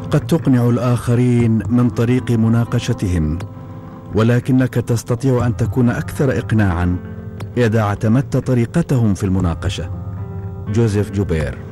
قد تقنع الآخرين من طريق مناقشتهم، ولكنك تستطيع أن تكون أكثر إقناعا إذا اعتمدت طريقتهم في المناقشة. جوزيف جوبير.